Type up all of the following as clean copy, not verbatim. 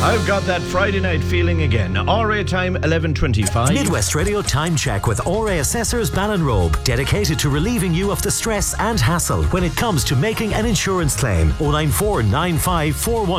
I've got that Friday night feeling again. RA time 11:25. Midwest Radio Time Check with RA Assessors Ballinrobe, dedicated to relieving you of the stress and hassle when it comes to making an insurance claim. 09495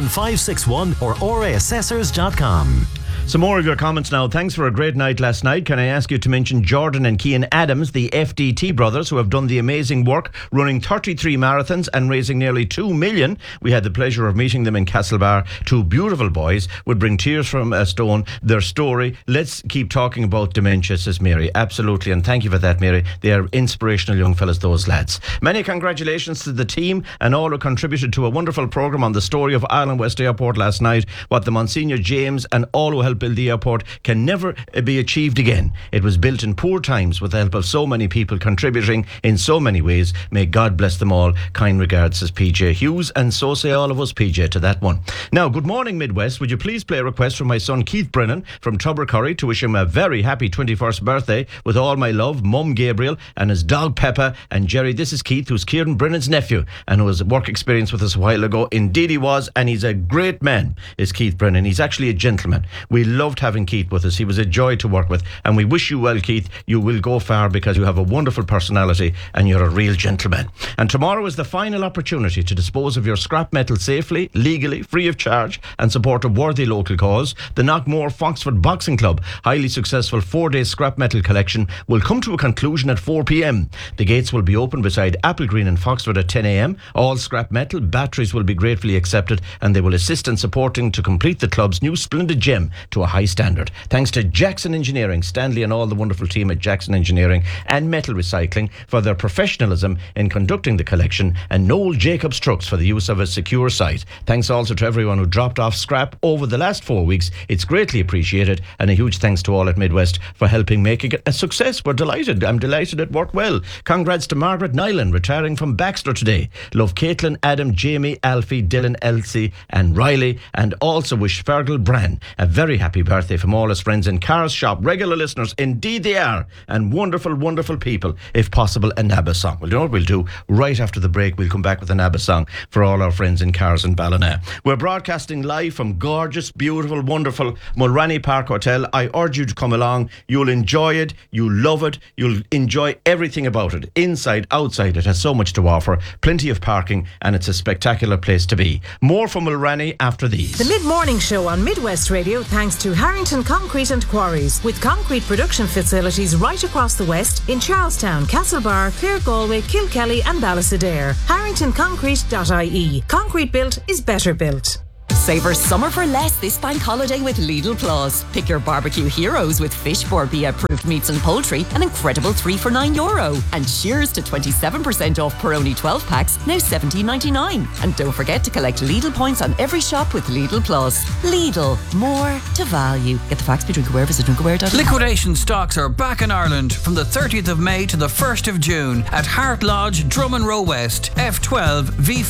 41561 or raassessors.com. Some more of your comments now. Thanks for a great night last night. Can I ask you to mention Jordan and Cian Adams, the FDT brothers, who have done the amazing work running 33 marathons and raising nearly 2 million. We had the pleasure of meeting them in Castlebar. Two beautiful boys, would bring tears from a stone. Their story. Let's keep talking about dementia, says Mary. Absolutely, and thank you for that, Mary. They are inspirational young fellas, those lads. Many congratulations to the team and all who contributed to a wonderful programme on the story of Ireland West Airport last night. What the Monsignor James and all who helped build the airport can never be achieved again. It was built in poor times with the help of so many people contributing in so many ways. May God bless them all. Kind regards, says PJ Hughes, and so say all of us, PJ, to that one. Now, good morning, Midwest. Would you please play a request from my son Keith Brennan from Tubbercurry to wish him a very happy 21st birthday with all my love, Mum Gabriel and his dog Peppa. And Jerry, this is Keith, who's Kieran Brennan's nephew and who has work experience with us a while ago. Indeed he was, and he's a great man, is Keith Brennan. He's actually a gentleman. We loved having Keith with us. He was a joy to work with, and we wish you well, Keith. You will go far because you have a wonderful personality and you're a real gentleman. And tomorrow is the final opportunity to dispose of your scrap metal safely, legally, free of charge, and support a worthy local cause. The Knockmore Foxford Boxing Club highly successful 4-day scrap metal collection will come to a conclusion at 4 p.m. The gates will be open beside Apple Green in Foxford at 10 a.m. All scrap metal batteries will be gratefully accepted, and they will assist in supporting to complete the club's new splendid gem to a high standard. Thanks to Jackson Engineering, Stanley and all the wonderful team at Jackson Engineering and Metal Recycling for their professionalism in conducting the collection, and Noel Jacobs Trucks for the use of a secure site. Thanks also to everyone who dropped off scrap over the last 4 weeks. It's greatly appreciated, and a huge thanks to all at Midwest for helping make it a success. We're delighted. I'm delighted it worked well. Congrats to Margaret Nyland, retiring from Baxter today. Love Caitlin, Adam, Jamie, Alfie, Dylan, Elsie and Riley, and also wish Fergal Bran a very happy birthday from all his friends in Cars Shop. Regular listeners, indeed they are, and wonderful, wonderful people. If possible, a NABBA song. Well, you know what we'll do? Right after the break, we'll come back with a NABBA song for all our friends in Cars in Ballina. We're broadcasting live from gorgeous, beautiful, wonderful Mulranny Park Hotel. I urge you to come along. You'll enjoy it. You'll love it. You'll enjoy everything about it. Inside, outside, it has so much to offer. Plenty of parking, and it's a spectacular place to be. More from Mulranny after these. The mid-morning show on Midwest Radio, thanks to Harrington Concrete and Quarries, with concrete production facilities right across the west in Charlestown, Castlebar, Clare, Galway, Kilkelly and Ballisadaire. HarringtonConcrete.ie. Concrete built is better built. Savour summer for less this bank holiday with Lidl Plus. Pick your barbecue heroes with Fish Borbia approved meats and poultry, an incredible 3 for €9. And cheers to 27% off Peroni 12 packs, now $17.99. And don't forget to collect Lidl points on every shop with Lidl Plus. Lidl, more to value. Get the facts, be drinkware, visit drinkware.ie. Liquidation stocks are back in Ireland from the 30th of May to the 1st of June at Hart Lodge, Drummond Row West, F12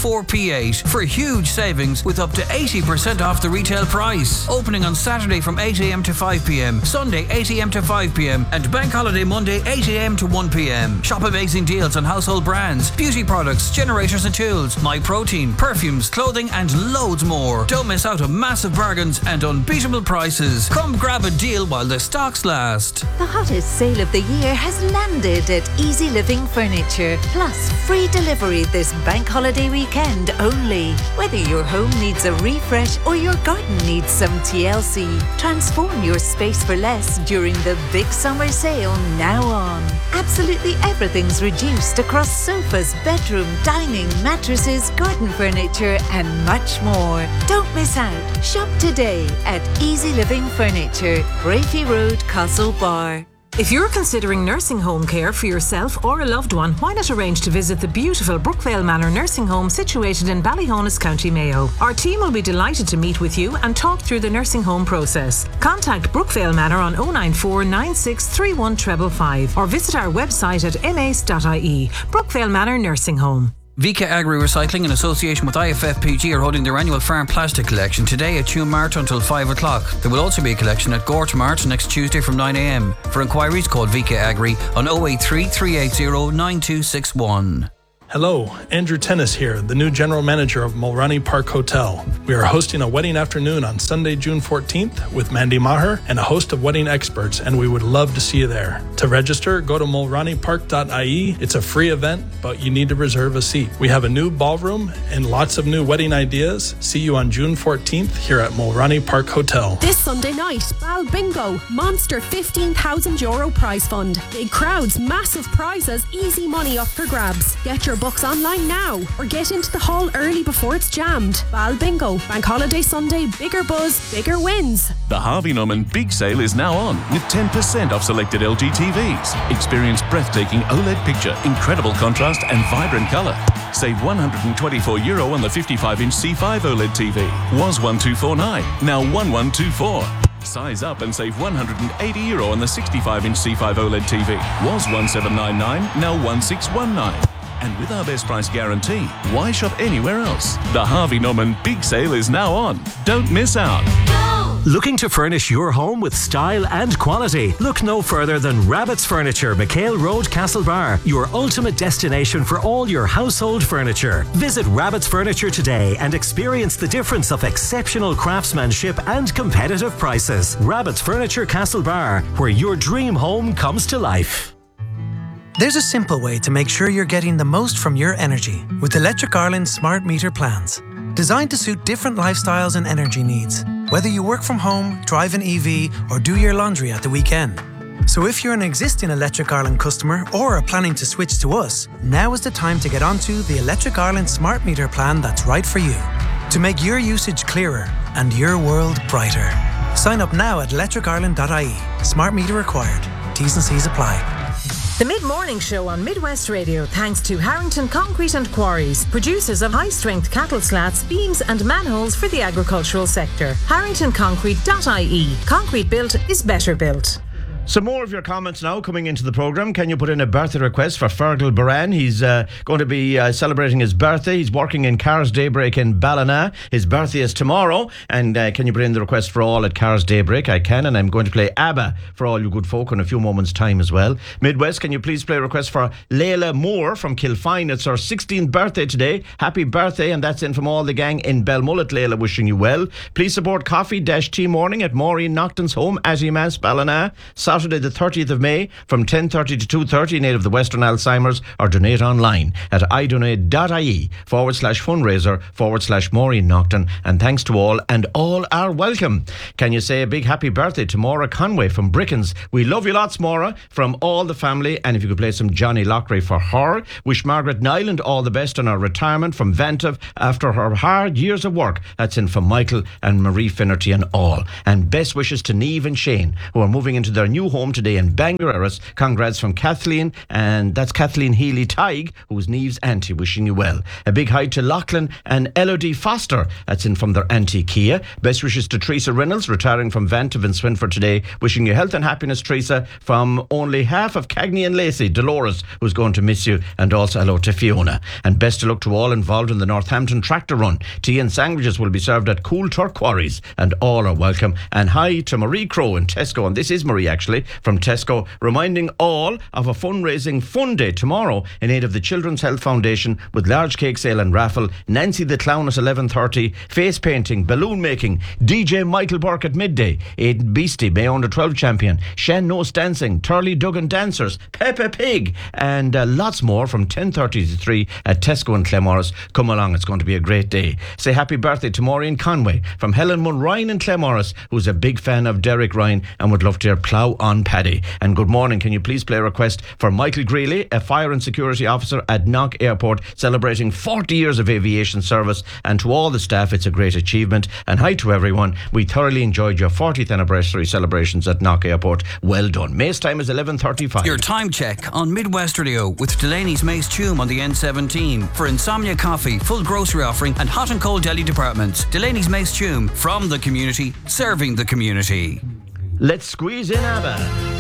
V4P8 for huge savings with up to 80% off the retail price. Opening on Saturday from 8 a.m. to 5 p.m, Sunday 8 a.m. to 5 p.m, and Bank Holiday Monday 8 a.m. to 1 p.m. Shop amazing deals on household brands, beauty products, generators and tools, MyProtein, perfumes, clothing, and loads more. Don't miss out on massive bargains and unbeatable prices. Come grab a deal while the stocks last. The hottest sale of the year has landed at Easy Living Furniture. Plus, free delivery this Bank Holiday weekend only. Whether your home needs a refresh or your garden needs some TLC, transform your space for less during the big summer sale now on. Absolutely everything's reduced across sofas, bedroom, dining, mattresses, garden furniture and much more. Don't miss out. Shop today at Easy Living Furniture, Brafey Road, Castlebar. If you're considering nursing home care for yourself or a loved one, why not arrange to visit the beautiful Brookvale Manor Nursing Home situated in Ballyhonus, County Mayo. Our team will be delighted to meet with you and talk through the nursing home process. Contact Brookvale Manor on 094 9631 555 or visit our website at mace.ie. Brookvale Manor Nursing Home. VK Agri Recycling in association with IFFPG are holding their annual farm plastic collection today at Tuam Mart until 5 o'clock. There will also be a collection at Gorta Mart next Tuesday from 9 a.m. For inquiries, call VK Agri on 083 380 9261. Hello, Andrew Tennis here, the new general manager of Mulroney Park Hotel. We are hosting a wedding afternoon on Sunday, June 14th with Mandy Maher and a host of wedding experts, and we would love to see you there. To register, go to mulroneypark.ie. It's a free event, but you need to reserve a seat. We have a new ballroom and lots of new wedding ideas. See you on June 14th here at Mulroney Park Hotel. This Sunday night, Bal Bingo, monster €15,000 prize fund. Big crowds, massive prizes, easy money up for grabs. Get your books online now or get into the hall early before it's jammed. Bal Bingo, Bank Holiday Sunday, bigger buzz, bigger wins. The Harvey Norman Big Sale is now on with 10% off selected LG TVs. Experience breathtaking OLED picture, incredible contrast and vibrant colour. Save €124 on the 55-inch C5 OLED TV. Was €1,249, now €1,124. Size up and save €180 on the 65-inch C5 OLED TV. Was €1,799, now €1,619. And with our best price guarantee, why shop anywhere else? The Harvey Norman Big Sale is now on. Don't miss out. Looking to furnish your home with style and quality? Look no further than Rabbit's Furniture, McHale Road, Castlebar, your ultimate destination for all your household furniture. Visit Rabbit's Furniture today and experience the difference of exceptional craftsmanship and competitive prices. Rabbit's Furniture, Castlebar, where your dream home comes to life. There's a simple way to make sure you're getting the most from your energy with Electric Ireland's smart meter plans. Designed to suit different lifestyles and energy needs, whether you work from home, drive an EV, or do your laundry at the weekend. So if you're an existing Electric Ireland customer or are planning to switch to us, now is the time to get onto the Electric Ireland smart meter plan that's right for you. To make your usage clearer and your world brighter. Sign up now at electricireland.ie. Smart meter required. T's and C's apply. The Mid-Morning Show on Midwest Radio, thanks to Harrington Concrete and Quarries, producers of high-strength cattle slats, beams and manholes for the agricultural sector. harringtonconcrete.ie. Concrete built is better built. Some more of your comments now coming into the programme. Can you put in a birthday request for Fergal Baran? He's going to be celebrating his birthday. He's working in Cars Daybreak in Ballina. His birthday is tomorrow. And can you put in the request for all at Cars Daybreak? I can, and I'm going to play ABBA for all you good folk in a few moments' time as well. Midwest, can you please play a request for Layla Moore from Kilfine? It's her 16th birthday today. Happy birthday, and that's in from all the gang in Belmullet. Layla, wishing you well. Please support Coffee-Tea Morning at Maureen Naughton's home, Attymas, Ballina. Saturday the 30th of May from 10:30 to 2:30 in aid of the Western Alzheimer's, or donate online at idonate.ie/fundraiser/Maureen Naughton. And thanks to all, and all are welcome. Can you say a big happy birthday to Maura Conway from Brickens? We love you lots, Maura, from all the family. And if you could play some Johnny Loughrey for her. Wish Margaret Nyland all the best on her retirement from Ventive after her hard years of work. That's in from Michael and Marie Finnerty and all. And best wishes to Niamh and Shane, who are moving into their new home today in Bangor. Congrats from Kathleen, and that's Kathleen Healy Tighe, who's Niamh's auntie, wishing you well. A big hi to Lachlan and Elodie Foster, that's in from their auntie Kia. Best wishes to Teresa Reynolds, retiring from Ventive in Swinford today, wishing you health and happiness, Teresa, from only half of Cagney and Lacey, Dolores, who's going to miss you, and also hello to Fiona. And best of luck to all involved in the Northampton Tractor Run. Tea and sandwiches will be served at Cool Turk Quarries, and all are welcome. And hi to Marie Crow in Tesco, and this is Marie actually, from Tesco, reminding all of a fundraising fun day tomorrow in aid of the Children's Health Foundation with large cake sale and raffle, Nancy the Clown at 11:30, face painting, balloon making, DJ Michael Burke at midday, Aidan Beastie, May Under 12 champion, Shan Nose dancing, Turley Duggan dancers, Peppa Pig, and lots more from 10:30 to 3 at Tesco and Clemorris. Come along, it's going to be a great day. Say happy birthday to Maureen Conway from Helen Munryan in Clemorris, who's a big fan of Derek Ryan and would love to hear Plough on Paddy. And good morning, can you please play a request for Michael Greeley, a fire and security officer at Knock Airport, celebrating 40 years of aviation service. And to all the staff, it's a great achievement. And hi to everyone, we thoroughly enjoyed your 40th anniversary celebrations at Knock Airport. Well done. May's time is 11:35. Your time check on Midwest Radio with Delaney's Mace Tume on the N17 for Insomnia Coffee, full grocery offering and hot and cold deli departments. Delaney's Mace Tume, from the community, serving the community. Let's squeeze in ABBA.